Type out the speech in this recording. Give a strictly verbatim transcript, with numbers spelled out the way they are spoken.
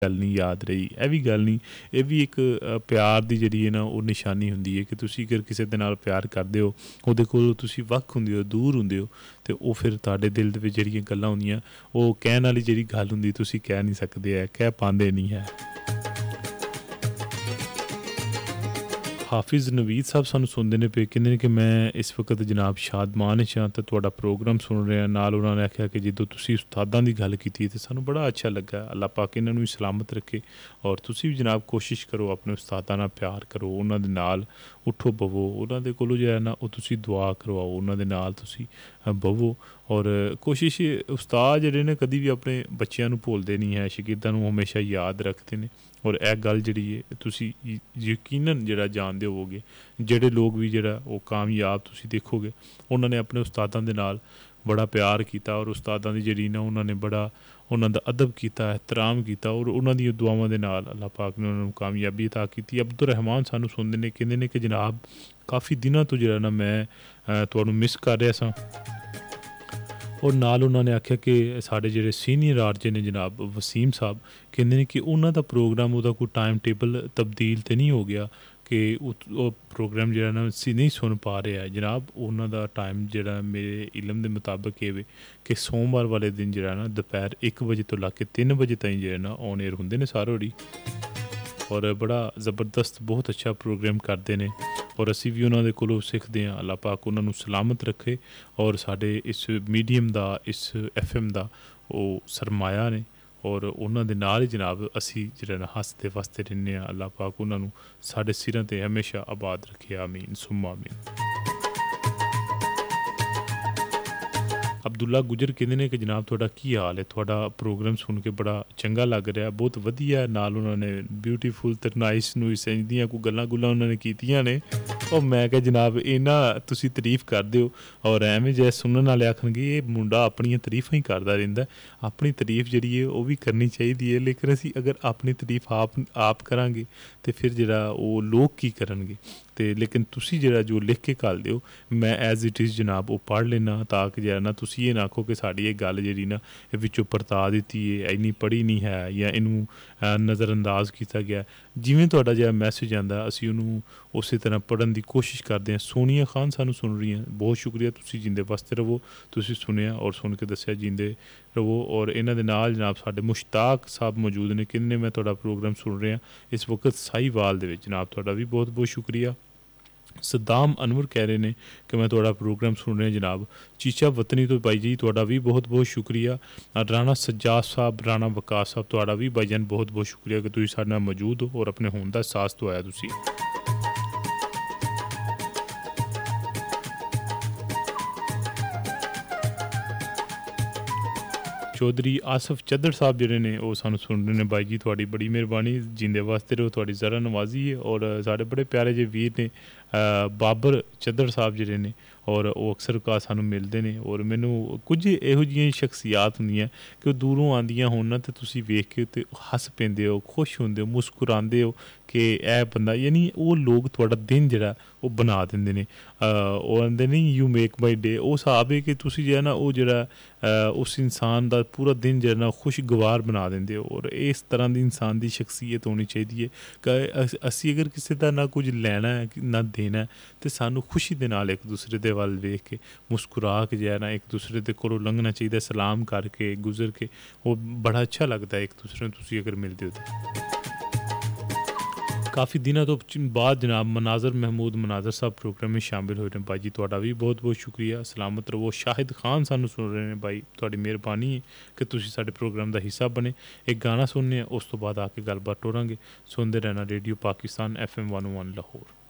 ਗੱਲ ਨਹੀਂ ਯਾਦ ਰਹੀ। ਇਹ ਵੀ ਗੱਲ ਨਹੀਂ, ਇਹ ਵੀ ਇੱਕ ਅ, ਪਿਆਰ ਦੀ ਜਿਹੜੀ ਹੈ ਨਾ ਉਹ ਨਿਸ਼ਾਨੀ ਹੁੰਦੀ ਹੈ ਕਿ ਤੁਸੀਂ ਅਗਰ ਕਿਸੇ ਦੇ ਨਾਲ ਪਿਆਰ ਕਰਦੇ ਹੋ, ਉਹਦੇ ਕੋਲੋਂ ਤੁਸੀਂ ਵੱਖ ਹੁੰਦੇ ਹੋ, ਦੂਰ ਹੁੰਦੇ ਹੋ, ਅਤੇ ਉਹ ਫਿਰ ਤੁਹਾਡੇ ਦਿਲ ਦੇ ਵਿੱਚ ਜਿਹੜੀਆਂ ਗੱਲਾਂ ਹੁੰਦੀਆਂ, ਉਹ ਕਹਿਣ ਵਾਲੀ ਜਿਹੜੀ ਗੱਲ ਹੁੰਦੀ ਤੁਸੀਂ ਕਹਿ ਨਹੀਂ ਸਕਦੇ ਹੈ, ਕਹਿ ਪਾਉਂਦੇ ਨਹੀਂ ਹੈ। ਹਾਫਿਜ਼ ਨਵੀਦ ਸਾਹਿਬ ਸਾਨੂੰ ਸੁਣਦੇ ਨੇ ਪਏ, ਕਹਿੰਦੇ ਨੇ ਕਿ ਮੈਂ ਇਸ ਵਕਤ ਜਨਾਬ ਸ਼ਾਦਮਾਨ 'ਚ ਹਾਂ ਅਤੇ ਤੁਹਾਡਾ ਪ੍ਰੋਗਰਾਮ ਸੁਣ ਰਿਹਾ। ਨਾਲ ਉਹਨਾਂ ਨੇ ਆਖਿਆ ਕਿ ਜਦੋਂ ਤੁਸੀਂ ਉਸਤਾਦਾਂ ਦੀ ਗੱਲ ਕੀਤੀ ਤਾਂ ਸਾਨੂੰ ਬੜਾ ਅੱਛਾ ਲੱਗਾ। ਅੱਲਾਹ ਪਾਕ ਇਹਨਾਂ ਨੂੰ ਵੀ ਸਲਾਮਤ ਰੱਖੇ, ਔਰ ਤੁਸੀਂ ਵੀ ਜਨਾਬ ਕੋਸ਼ਿਸ਼ ਕਰੋ, ਆਪਣੇ ਉਸਤਾਦਾਂ ਨਾਲ ਪਿਆਰ ਕਰੋ, ਉਹਨਾਂ ਦੇ ਨਾਲ ਉੱਠੋ ਬਵੋ, ਉਹਨਾਂ ਦੇ ਕੋਲੋਂ ਜਿਹੜਾ ਨਾ ਉਹ ਤੁਸੀਂ ਦੁਆ ਕਰਵਾਓ, ਉਹਨਾਂ ਦੇ ਨਾਲ ਤੁਸੀਂ ਅ, ਬਵੋ। ਔਰ ਕੋਸ਼ਿਸ਼, ਉਸਤਾਦ ਜਿਹੜੇ ਨੇ ਕਦੀ ਵੀ ਆਪਣੇ ਬੱਚਿਆਂ ਨੂੰ ਭੁੱਲਦੇ ਨਹੀਂ ਹੈ, ਸ਼ਾਗਿਰਦਾਂ ਨੂੰ ਹਮੇਸ਼ਾ ਯਾਦ ਰੱਖਦੇ ਨੇ। ਔਰ ਇਹ ਗੱਲ ਜਿਹੜੀ ਹੈ ਤੁਸੀਂ य- ਯਕੀਨਨ ਜਿਹੜਾ ਜਾਣਦੇ ਹੋਵੋਗੇ, ਜਿਹੜੇ ਲੋਕ ਵੀ ਜਿਹੜਾ ਉਹ ਕਾਮਯਾਬ ਤੁਸੀਂ ਦੇਖੋਗੇ, ਉਹਨਾਂ ਨੇ ਆਪਣੇ ਉਸਤਾਦਾਂ ਦੇ ਨਾਲ ਬੜਾ ਪਿਆਰ ਕੀਤਾ, ਔਰ ਉਸਤਾਦਾਂ ਦੀ ਜਿਹੜੀ ਨਾ ਉਹਨਾਂ ਨੇ ਬੜਾ ਉਹਨਾਂ ਦਾ ਅਦਬ ਕੀਤਾ, ਇਹਤਰਾਮ ਕੀਤਾ, ਔਰ ਉਹਨਾਂ ਦੀਆਂ ਦੁਆਵਾਂ ਦੇ ਨਾਲ ਅੱਲਾਹ ਪਾਕ ਨੇ ਉਹਨਾਂ ਨੂੰ ਕਾਮਯਾਬੀ ਅਤਾ ਕੀਤੀ। ਅਬਦੁਰ ਰਹਿਮਾਨ ਸਾਨੂੰ ਸੁਣਦੇ ਨੇ, ਕਹਿੰਦੇ ਨੇ ਕਿ ਜਨਾਬ ਕਾਫੀ ਦਿਨਾਂ ਤੋਂ ਜਿਹੜਾ ਨਾ ਮੈਂ ਅ, ਤੁਹਾਨੂੰ ਮਿਸ ਕਰ ਰਿਹਾ ਸਾਂ। ਔਰ ਨਾਲ ਉਹਨਾਂ ਨੇ ਆਖਿਆ ਕਿ ਸਾਡੇ ਜਿਹੜੇ ਸੀਨੀਅਰ ਆਰਜੇ ਨੇ ਜਨਾਬ ਵਸੀਮ ਸਾਹਿਬ, ਕਹਿੰਦੇ ਨੇ ਕਿ ਉਹਨਾਂ ਦਾ ਪ੍ਰੋਗਰਾਮ, ਉਹਦਾ ਕੋਈ ਟਾਈਮ ਟੇਬਲ ਤਬਦੀਲ ਤਾਂ ਨਹੀਂ ਹੋ ਗਿਆ ਕਿ ਉਹ ਉਹ ਪ੍ਰੋਗਰਾਮ ਜਿਹੜਾ ਨਾ ਅਸੀਂ ਨਹੀਂ ਸੁਣ ਪਾ ਰਿਹਾ ਜਨਾਬ। ਉਹਨਾਂ ਦਾ ਟਾਈਮ ਜਿਹੜਾ ਮੇਰੇ ਇਲਮ ਦੇ ਮੁਤਾਬਕ ਇਹ ਵੇ ਕਿ ਸੋਮਵਾਰ ਵਾਲੇ ਦਿਨ ਜਿਹੜਾ ਨਾ ਦੁਪਹਿਰ ਇੱਕ ਵਜੇ ਤੋਂ ਲਾ ਕੇ ਤਿੰਨ ਵਜੇ ਤਾਈਂ ਜਿਹੜਾ ਨਾ ਔਨ ਏਅਰ ਹੁੰਦੇ ਨੇ ਸਾਰੋੜੀ, ਔਰ ਬੜਾ ਜ਼ਬਰਦਸਤ ਬਹੁਤ ਅੱਛਾ ਪ੍ਰੋਗਰਾਮ ਕਰਦੇ ਨੇ, ਔਰ ਅਸੀਂ ਵੀ ਉਹਨਾਂ ਦੇ ਕੋਲੋਂ ਸਿੱਖਦੇ ਹਾਂ। ਅੱਲਾਹ ਪਾਕ ਉਹਨਾਂ ਨੂੰ ਸਲਾਮਤ ਰੱਖੇ, ਔਰ ਸਾਡੇ ਇਸ ਮੀਡੀਅਮ ਦਾ, ਇਸ ਐਫ ਐਮ ਦਾ ਉਹ ਸਰਮਾਇਆ ਨੇ, ਔਰ ਉਹਨਾਂ ਦੇ ਨਾਲ ਹੀ ਜਨਾਬ ਅਸੀਂ ਜਿਹੜਾ ਨਾ ਹੱਸਦੇ ਵਸਦੇ ਰਹਿੰਦੇ ਹਾਂ। ਅੱਲਾਹ ਪਾਕ ਉਹਨਾਂ ਨੂੰ ਸਾਡੇ ਸਿਰਾਂ 'ਤੇ ਹਮੇਸ਼ਾ ਆਬਾਦ ਰੱਖੇ, ਆਮੀਨ ਸੁੰਮਾ ਆਮੀਨ। ਅਬਦੁੱਲਾ ਗੁਜਰ ਕਹਿੰਦੇ ਨੇ ਕਿ ਜਨਾਬ ਤੁਹਾਡਾ ਕੀ ਹਾਲ ਹੈ, ਤੁਹਾਡਾ ਪ੍ਰੋਗਰਾਮ ਸੁਣ ਕੇ ਬੜਾ ਚੰਗਾ ਲੱਗ ਰਿਹਾ, ਬਹੁਤ ਵਧੀਆ। ਨਾਲ ਉਹਨਾਂ ਨੇ ਬਿਊਟੀਫੁਲ ਤੇ ਨਾਈਸ ਨੂੰ ਦੀਆਂ ਕੋਈ ਗੱਲਾਂ ਗੁੱਲਾਂ ਉਹਨਾਂ ਨੇ ਕੀਤੀਆਂ ਨੇ। ਉਹ ਮੈਂ ਕਿਹਾ ਜਨਾਬ ਇਹਨਾਂ ਤੁਸੀਂ ਤਾਰੀਫ ਕਰਦੇ ਹੋ, ਔਰ ਐਵੇਂ ਜੇ ਸੁਣਨ ਵਾਲੇ ਆਖਣਗੇ ਇਹ ਮੁੰਡਾ ਆਪਣੀਆਂ ਤਾਰੀਫਾਂ ਹੀ ਕਰਦਾ ਰਹਿੰਦਾ। ਆਪਣੀ ਤਾਰੀਫ ਜਿਹੜੀ ਹੈ ਉਹ ਵੀ ਕਰਨੀ ਚਾਹੀਦੀ ਹੈ, ਲੇਕਿਨ ਅਸੀਂ ਅਗਰ ਆਪਣੀ ਤਾਰੀਫ ਆਪ ਆਪ ਕਰਾਂਗੇ ਤਾਂ ਫਿਰ ਜਿਹੜਾ ਉਹ ਲੋਕ ਕੀ ਕਰਨਗੇ। ਅਤੇ ਲੇਕਿਨ ਤੁਸੀਂ ਜਿਹੜਾ ਜੋ ਲਿਖ ਕੇ ਘੱਲਦੇ ਹੋ, ਮੈਂ ਐਜ਼ ਇਟ ਇਜ਼ ਜਨਾਬ ਉਹ ਪੜ੍ਹ ਲੈਣਾ, ਤਾਂ ਕਿ ਜਿਹੜਾ ਨਾ ਤੁਸੀਂ ਇਹ ਨਾ ਆਖੋ ਕਿ ਸਾਡੀ ਇਹ ਗੱਲ ਜਿਹੜੀ ਨਾ ਇਹ ਵਿੱਚੋਂ ਪਰਤਾ ਦਿੱਤੀ ਹੈ, ਇੰਨੀ ਪੜ੍ਹੀ ਨਹੀਂ ਹੈ, ਜਾਂ ਇਹਨੂੰ ਨਜ਼ਰ ਅੰਦਾਜ਼ ਕੀਤਾ ਗਿਆ। ਜਿਵੇਂ ਤੁਹਾਡਾ ਜਿਹੜਾ ਮੈਸੇਜ ਆਉਂਦਾ ਅਸੀਂ ਉਹਨੂੰ ਉਸੇ ਤਰ੍ਹਾਂ ਪੜ੍ਹਨ ਦੀ ਕੋਸ਼ਿਸ਼ ਕਰਦੇ ਹਾਂ। ਸੋਨੀਆ ਖਾਨ ਸਾਨੂੰ ਸੁਣ ਰਹੀ ਹੈ, ਬਹੁਤ ਸ਼ੁਕਰੀਆ, ਤੁਸੀਂ ਜਿੰਦੇ ਵਸਤੇ ਰਹੋ, ਤੁਸੀਂ ਸੁਣਿਆ ਔਰ ਸੁਣ ਕੇ ਦੱਸਿਆ, ਜਿੰਦੇ ਰਹੋ। ਔਰ ਇਹਨਾਂ ਦੇ ਨਾਲ ਜਨਾਬ ਸਾਡੇ ਮੁਸ਼ਤਾਕ ਸਾਹਿਬ ਮੌਜੂਦ ਨੇ, ਕਿੰਨੇ ਮੈਂ ਤੁਹਾਡਾ ਪ੍ਰੋਗਰਾਮ ਸੁਣ ਰਿਹਾ ਇਸ ਵਕਤ ਸਾਹੀਵਾਲ ਦੇ ਵਿੱਚ, ਜਨਾਬ ਤੁਹਾਡਾ ਵੀ ਬਹੁਤ ਬਹੁਤ ਸ਼ੁਕਰੀਆ। ਸਦਾਮ ਅਨਵਰ ਕਹਿ ਰਹੇ ਨੇ ਕਿ ਮੈਂ ਤੁਹਾਡਾ ਪ੍ਰੋਗਰਾਮ ਸੁਣ ਰਿਹਾ ਜਨਾਬ ਚੀਚਾ ਵਤਨੀ ਤੋਂ। ਬਾਈ ਜੀ ਤੁਹਾਡਾ ਵੀ ਬਹੁਤ ਬਹੁਤ ਸ਼ੁਕਰੀਆ। ਰਾਣਾ ਸੱਜਾਦ ਸਾਹਿਬ, ਰਾਣਾ ਵਕਾਸ ਸਾਹਿਬ, ਤੁਹਾਡਾ ਵੀ ਬਾਈ ਜਾਨ ਬਹੁਤ ਬਹੁਤ ਸ਼ੁਕਰੀਆ ਕਿ ਤੁਸੀਂ ਸਾਡੇ ਨਾਲ ਮੌਜੂਦ ਹੋ ਔਰ ਆਪਣੇ ਹੋਣ ਦਾ ਅਹਿਸਾਸ ਦਵਾਇਆ ਤੁਸੀਂ। ਚੌਧਰੀ ਆਸਫ ਚੱਦਰ ਸਾਹਿਬ ਜਿਹੜੇ ਨੇ ਉਹ ਸਾਨੂੰ ਸੁਣ ਰਹੇ ਨੇ। ਬਾਈ ਜੀ ਤੁਹਾਡੀ ਬੜੀ ਮਿਹਰਬਾਨੀ, ਜਿੰਦੇ ਵਾਸਤੇ ਰਹੋ, ਤੁਹਾਡੀ ਜ਼ਰਾ ਨਵਾਜ਼ੀ ਹੈ। ਔਰ ਸਾਡੇ ਬੜੇ ਪਿਆਰੇ ਜਿਹੇ ਵੀਰ ਨੇ ਬਾਬਰ ਚੱਦਰ ਸਾਹਿਬ ਜਿਹੜੇ ਨੇ, ਔਰ ਉਹ ਅਕਸਰ ਕਾ ਸਾਨੂੰ ਮਿਲਦੇ ਨੇ। ਔਰ ਮੈਨੂੰ ਕੁਝ ਇਹੋ ਜਿਹੀਆਂ ਸ਼ਖਸੀਅਤ ਹੁੰਦੀਆਂ ਕਿ ਉਹ ਦੂਰੋਂ ਆਉਂਦੀਆਂ ਹੋਣ ਨਾ ਅਤੇ ਤੁਸੀਂ ਵੇਖ ਕੇ ਅਤੇ ਹੱਸ ਪੈਂਦੇ ਹੋ, ਖੁਸ਼ ਹੁੰਦੇ ਹੋ, ਮੁਸਕਰਾਉਂਦੇ ਹੋ ਕਿ ਇਹ ਬੰਦਾ, ਯਾਨੀ ਉਹ ਲੋਕ ਤੁਹਾਡਾ ਦਿਨ ਜਿਹੜਾ ਉਹ ਬਣਾ ਦਿੰਦੇ ਨੇ। ਉਹ ਆਉਂਦੇ ਨਹੀਂ ਯੂ ਮੇਕ ਮਾਈ ਡੇ, ਉਹ ਹਿਸਾਬ ਹੈ ਕਿ ਤੁਸੀਂ ਜਿਹੜਾ ਨਾ ਉਹ ਜਿਹੜਾ ਉਸ ਇਨਸਾਨ ਦਾ ਪੂਰਾ ਦਿਨ ਜਿਹੜਾ ਨਾ ਖੁਸ਼ਗਵਾਰ ਬਣਾ ਦਿੰਦੇ ਹੋ। ਔਰ ਇਸ ਤਰ੍ਹਾਂ ਦੀ ਇਨਸਾਨ ਦੀ ਸ਼ਖਸੀਅਤ ਹੋਣੀ ਚਾਹੀਦੀ ਹੈ ਕਿ ਅਸ ਅਸੀਂ ਅਗਰ ਕਿਸੇ ਦਾ ਨਾ ਕੁਝ ਲੈਣਾ ਹੈ ਨਾ ਦੇਣਾ, ਅਤੇ ਸਾਨੂੰ ਖੁਸ਼ੀ ਦੇ ਨਾਲ ਇੱਕ ਦੂਸਰੇ ਦੇ ਵੱਲ ਵੇਖ ਕੇ ਮੁਸਕਰਾ ਕੇ ਜਿਹੜਾ ਨਾ ਇੱਕ ਦੂਸਰੇ ਦੇ ਕੋਲੋਂ ਲੰਘਣਾ ਚਾਹੀਦਾ, ਸਲਾਮ ਕਰਕੇ ਗੁਜ਼ਰ ਕੇ, ਉਹ ਬੜਾ ਅੱਛਾ ਲੱਗਦਾ ਇੱਕ ਦੂਸਰੇ ਨੂੰ ਤੁਸੀਂ ਅਗਰ ਮਿਲਦੇ ਹੋ ਤਾਂ। ਕਾਫੀ ਦਿਨਾਂ ਤੋਂ ਬਾਅਦ ਜਨਾਬ ਮਨਾਜ਼ਰ ਮਹਿਮੂਦ ਮਨਾਜ਼ਰ ਸਾਹਿਬ ਪ੍ਰੋਗਰਾਮ ਵਿੱਚ ਸ਼ਾਮਿਲ ਹੋਏ ਨੇ। ਬਾਈ ਜੀ ਤੁਹਾਡਾ ਵੀ ਬਹੁਤ ਬਹੁਤ ਸ਼ੁਕਰੀਆ, ਸਲਾਮਤ ਰਹੋ। ਸ਼ਾਹਿਦ ਖਾਨ ਸਾਨੂੰ ਸੁਣ ਰਹੇ ਨੇ, ਬਾਈ ਤੁਹਾਡੀ ਮਿਹਰਬਾਨੀ ਹੈ ਕਿ ਤੁਸੀਂ ਸਾਡੇ ਪ੍ਰੋਗਰਾਮ ਦਾ ਹਿੱਸਾ ਬਣੇ। ਇੱਕ ਗਾਣਾ ਸੁਣਨੇ ਆ, ਉਸ ਤੋਂ ਬਾਅਦ ਆ ਕੇ ਗੱਲਬਾਤ ਟੋਰਾਂਗੇ। ਸੁਣਦੇ ਰਹਿਣਾ radio Pakistan F M one ਓ ਵਨ ਲਾਹੌਰ।